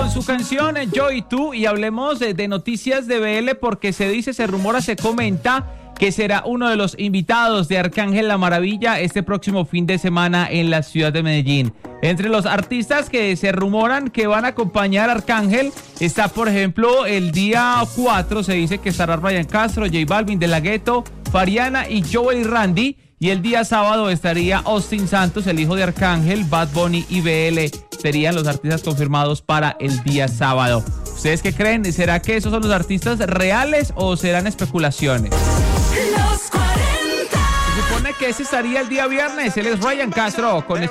con su canción Yo y Tú, y hablemos de noticias de BL, porque se dice, se rumora, se comenta que será uno de los invitados de Arcángel La Maravilla este próximo fin de semana en la ciudad de Medellín. Entre los artistas que se rumoran que van a acompañar a Arcángel está, por ejemplo, el día 4 se dice que estará Ryan Castro, J Balvin, De La Ghetto, Fariana y Joey Randy. Y el día sábado estaría Austin Santos, el hijo de Arcángel, Bad Bunny y BL. Serían los artistas confirmados para el día sábado. ¿Ustedes qué creen? ¿Será que esos son los artistas reales o serán especulaciones? Los 40. Se supone que ese estaría el día viernes. Él es Ryan Castro con este